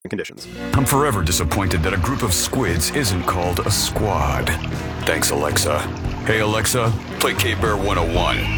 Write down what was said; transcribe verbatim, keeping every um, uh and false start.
conditions. I'm forever disappointed that a group of squids isn't called a squad. Thanks, Alexa. Hey, Alexa, play K-Bear one oh one.